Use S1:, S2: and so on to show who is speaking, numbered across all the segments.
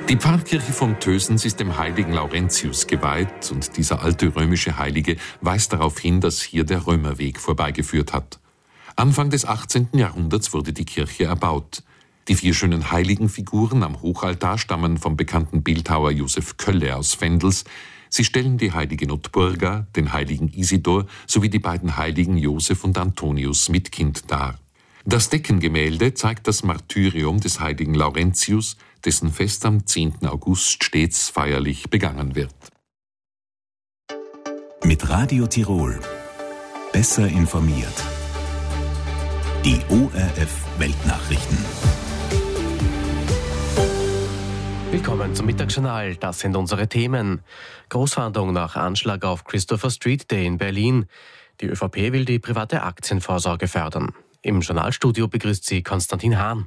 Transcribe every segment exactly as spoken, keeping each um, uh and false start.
S1: Die Pfarrkirche von Tösens ist dem heiligen Laurentius geweiht und dieser alte römische Heilige weist darauf hin, dass hier der Römerweg vorbeigeführt hat. Anfang des achtzehnten Jahrhunderts wurde die Kirche erbaut. Die vier schönen Heiligenfiguren am Hochaltar stammen vom bekannten Bildhauer Josef Kölle aus Vendels. Sie stellen die heilige Notburga, den heiligen Isidor sowie die beiden heiligen Josef und Antonius mit Kind dar. Das Deckengemälde zeigt das Martyrium des heiligen Laurentius, dessen Fest am zehnten August stets feierlich begangen wird.
S2: Mit Radio Tirol. Besser informiert. Die O R F Weltnachrichten.
S3: Willkommen zum Mittagsjournal. Das sind unsere Themen. Großfahndung nach Anschlag auf Christopher Street Day in Berlin. Die ÖVP will die private Aktienvorsorge fördern. Im Journalstudio begrüßt sie Konstantin Hahn.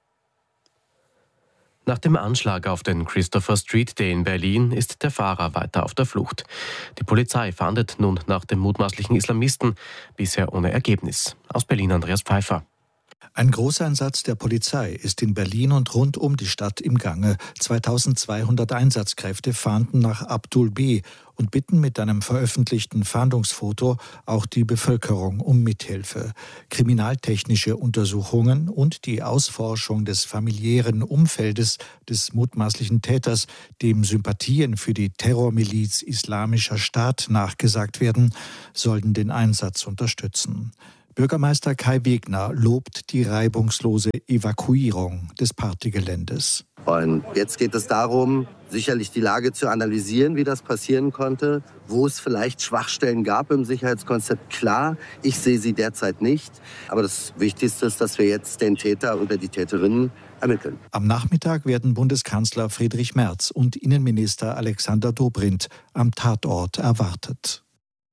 S3: Nach dem Anschlag auf den Christopher Street Day in Berlin ist der Fahrer weiter auf der Flucht. Die Polizei fahndet nun nach dem mutmaßlichen Islamisten, bisher ohne Ergebnis. Aus Berlin Andreas Pfeiffer.
S4: Ein Großeinsatz der Polizei ist in Berlin und rund um die Stadt im Gange. zweitausendzweihundert Einsatzkräfte fahnden nach Abdul B. und bitten mit einem veröffentlichten Fahndungsfoto auch die Bevölkerung um Mithilfe. Kriminaltechnische Untersuchungen und die Ausforschung des familiären Umfeldes des mutmaßlichen Täters, dem Sympathien für die Terrormiliz Islamischer Staat nachgesagt werden, sollen den Einsatz unterstützen. Bürgermeister Kai Wegner lobt die reibungslose Evakuierung des Partygeländes.
S5: Und jetzt geht es darum, sicherlich die Lage zu analysieren, wie das passieren konnte, wo es vielleicht Schwachstellen gab im Sicherheitskonzept. Klar, ich sehe sie derzeit nicht. Aber das Wichtigste ist, dass wir jetzt den Täter oder die Täterinnen ermitteln.
S4: Am Nachmittag werden Bundeskanzler Friedrich Merz und Innenminister Alexander Dobrindt am Tatort erwartet.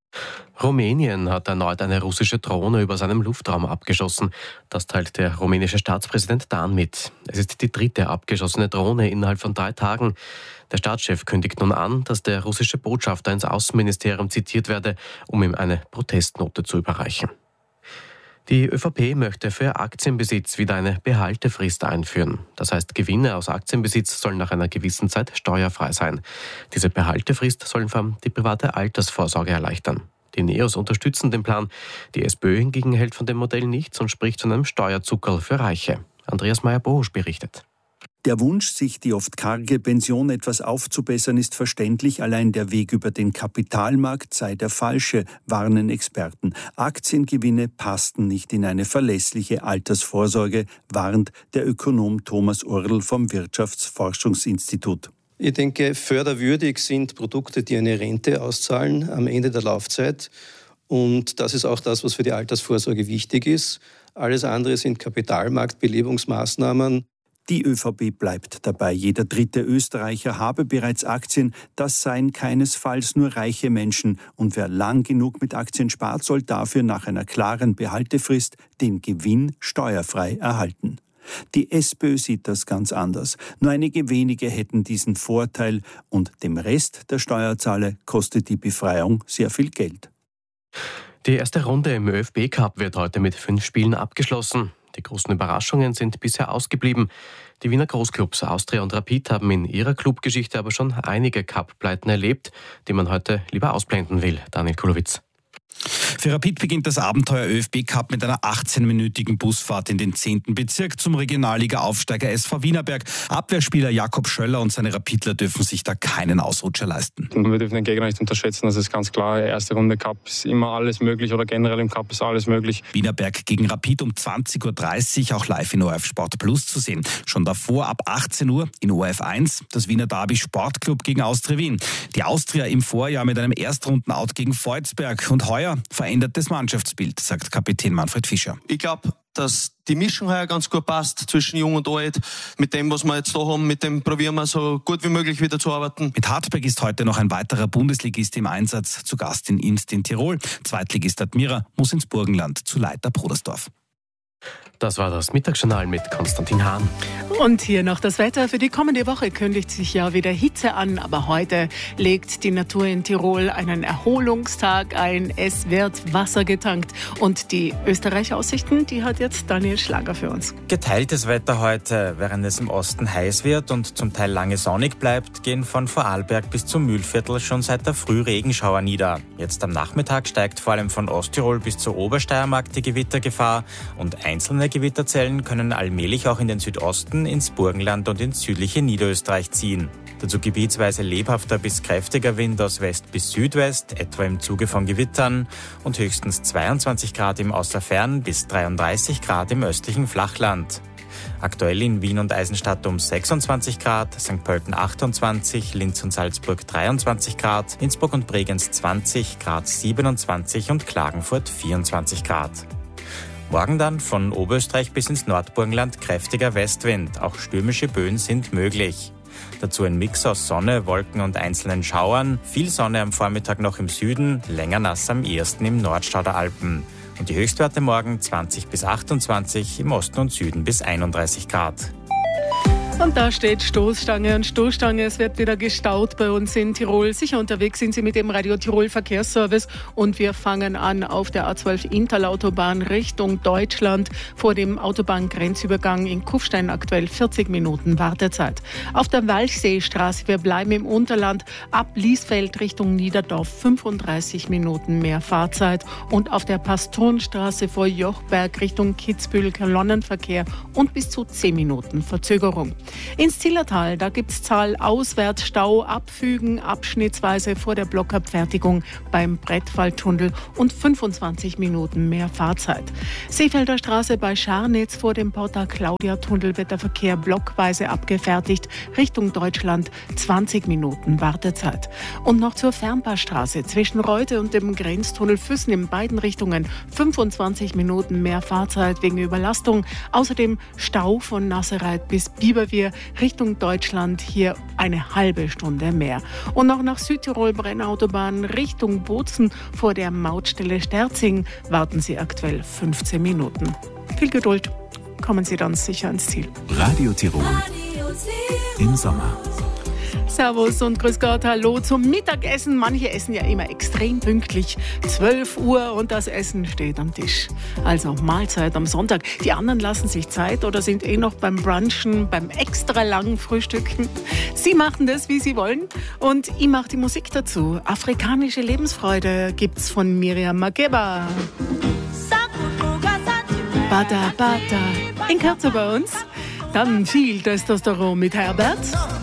S3: Rumänien hat erneut eine russische Drohne über seinem Luftraum abgeschossen. Das teilt der rumänische Staatspräsident Dan mit. Es ist die dritte abgeschossene Drohne innerhalb von drei Tagen. Der Staatschef kündigt nun an, dass der russische Botschafter ins Außenministerium zitiert werde, um ihm eine Protestnote zu überreichen. Die ÖVP möchte für Aktienbesitz wieder eine Behaltefrist einführen. Das heißt, Gewinne aus Aktienbesitz sollen nach einer gewissen Zeit steuerfrei sein. Diese Behaltefrist soll vor allem die private Altersvorsorge erleichtern. Die Neos unterstützen den Plan. Die SPÖ hingegen hält von dem Modell nichts und spricht von einem Steuerzuckerl für Reiche. Andreas Meyer-Bohusch berichtet.
S6: Der Wunsch, sich die oft karge Pension etwas aufzubessern, ist verständlich. Allein der Weg über den Kapitalmarkt sei der falsche, warnen Experten. Aktiengewinne passten nicht in eine verlässliche Altersvorsorge, warnt der Ökonom Thomas Url vom Wirtschaftsforschungsinstitut.
S7: Ich denke, förderwürdig sind Produkte, die eine Rente auszahlen am Ende der Laufzeit. Und das ist auch das, was für die Altersvorsorge wichtig ist. Alles andere sind Kapitalmarktbelebungsmaßnahmen.
S6: Die ÖVP bleibt dabei. Jeder dritte Österreicher habe bereits Aktien. Das seien keinesfalls nur reiche Menschen. Und wer lang genug mit Aktien spart, soll dafür nach einer klaren Behaltefrist den Gewinn steuerfrei erhalten. Die SPÖ sieht das ganz anders. Nur einige wenige hätten diesen Vorteil und dem Rest der Steuerzahler kostet die Befreiung sehr viel Geld.
S3: Die erste Runde im ÖFB-Cup wird heute mit fünf Spielen abgeschlossen. Die großen Überraschungen sind bisher ausgeblieben. Die Wiener Großclubs Austria und Rapid haben in ihrer Clubgeschichte aber schon einige Cup-Pleiten erlebt, die man heute lieber ausblenden will. Daniel Kulowitz.
S8: Für Rapid beginnt das Abenteuer ÖFB-Cup mit einer achtzehnminütigen Busfahrt in den zehnten Bezirk zum Regionalliga-Aufsteiger S V Wienerberg. Abwehrspieler Jakob Schöller und seine Rapidler dürfen sich da keinen Ausrutscher leisten.
S9: Wir dürfen den Gegner nicht unterschätzen, das ist ganz klar. Erste Runde Cup ist immer alles möglich oder generell im Cup ist alles möglich.
S8: Wienerberg gegen Rapid um zwanzig Uhr dreißig, auch live in O R F Sport Plus zu sehen. Schon davor ab achtzehn Uhr in O R F eins das Wiener Derby Sportclub gegen Austria Wien. Die Austria im Vorjahr mit einem Erstrunden-Out gegen Volzberg und heuer verändertes Mannschaftsbild, sagt Kapitän Manfred Fischer.
S10: Ich glaube, dass die Mischung heuer ganz gut passt zwischen Jung und Alt. Mit dem, was wir jetzt da haben, mit dem probieren wir so gut wie möglich wieder zu arbeiten.
S8: Mit Hartberg ist heute noch ein weiterer Bundesligist im Einsatz, zu Gast in Imst in Tirol. Zweitligist Admira muss ins Burgenland zu Leiter Brudersdorf.
S3: Das war das Mittagsjournal mit Konstantin Hahn.
S11: Und hier noch das Wetter. Für die kommende Woche kündigt sich ja wieder Hitze an. Aber heute legt die Natur in Tirol einen Erholungstag ein. Es wird Wasser getankt. Und die Österreich-Aussichten, die hat jetzt Daniel Schlager für uns.
S12: Geteiltes Wetter heute. Während es im Osten heiß wird und zum Teil lange sonnig bleibt, gehen von Vorarlberg bis zum Mühlviertel schon seit der Früh Regenschauer nieder. Jetzt am Nachmittag steigt vor allem von Osttirol bis zur Obersteiermark die Gewittergefahr. Und einzelne Gewitterzellen können allmählich auch in den Südosten, ins Burgenland und ins südliche Niederösterreich ziehen. Dazu gebietsweise lebhafter bis kräftiger Wind aus West bis Südwest, etwa im Zuge von Gewittern, und höchstens zweiundzwanzig Grad im Außerfern bis dreiunddreißig Grad im östlichen Flachland. Aktuell in Wien und Eisenstadt um sechsundzwanzig Grad, Sankt Pölten achtundzwanzig, Linz und Salzburg dreiundzwanzig Grad, Innsbruck und Bregenz zwanzig, Graz siebenundzwanzig und Klagenfurt vierundzwanzig Grad. Morgen dann von Oberösterreich bis ins Nordburgenland kräftiger Westwind. Auch stürmische Böen sind möglich. Dazu ein Mix aus Sonne, Wolken und einzelnen Schauern. Viel Sonne am Vormittag noch im Süden, länger nass am ehesten im Nordstau der Alpen. Und die Höchstwerte morgen zwanzig bis achtundzwanzig, im Osten und Süden bis einunddreißig Grad.
S11: Und da steht Stoßstange und Stoßstange. Es wird wieder gestaut bei uns in Tirol. Sicher unterwegs sind Sie mit dem Radio Tirol Verkehrsservice. Und wir fangen an auf der A zwölf Interlautobahn Richtung Deutschland vor dem Autobahngrenzübergang in Kufstein. Aktuell vierzig Minuten Wartezeit. Auf der Walchseestraße, wir bleiben im Unterland, ab Liesfeld Richtung Niederdorf fünfunddreißig Minuten mehr Fahrzeit. Und auf der Pastorenstraße vor Jochberg Richtung Kitzbühel Kolonnenverkehr und bis zu zehn Minuten Verzögerung. Ins Zillertal, da gibt es Zahl Auswärtsstau, Abfügen abschnittsweise vor der Blockabfertigung beim Brettwaldtunnel und fünfundzwanzig Minuten mehr Fahrzeit. Seefelder Straße bei Scharnitz vor dem Porta-Claudia-Tunnel wird der Verkehr blockweise abgefertigt, Richtung Deutschland zwanzig Minuten Wartezeit. Und noch zur Fernpassstraße zwischen Reute und dem Grenztunnel Füssen in beiden Richtungen fünfundzwanzig Minuten mehr Fahrzeit wegen Überlastung. Außerdem Stau von Nassereit bis Biberwier Richtung Deutschland, hier eine halbe Stunde mehr. Und noch nach Südtirol Brennautobahn Richtung Bozen vor der Mautstelle Sterzing warten Sie aktuell fünfzehn Minuten. Viel Geduld, kommen Sie dann sicher ans Ziel.
S2: Radio Tirol im Sommer.
S11: Servus und grüß Gott, hallo zum Mittagessen. Manche essen ja immer extrem pünktlich. zwölf Uhr und das Essen steht am Tisch. Also Mahlzeit am Sonntag. Die anderen lassen sich Zeit oder sind eh noch beim Brunchen, beim extra langen Frühstücken. Sie machen das, wie sie wollen. Und ich mache die Musik dazu. Afrikanische Lebensfreude gibt's von Miriam Makeba. Bada Bada. In Kürze bei uns. Dann viel Testosteron mit Herbert.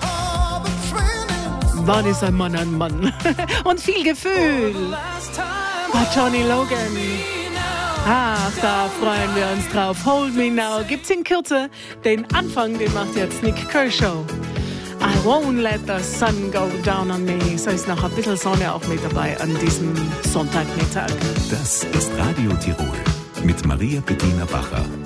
S11: Wann ist ein Mann ein Mann? Und viel Gefühl. Bei Johnny Logan. Ach, da freuen wir uns drauf. Hold Me Now gibt's in Kürze. Den Anfang, den macht jetzt Nick Kershaw. I won't let the sun go down on me. So ist noch ein bisschen Sonne auch mit dabei an diesem Sonntagmittag.
S2: Das ist Radio Tirol mit Maria Bettina Bacher.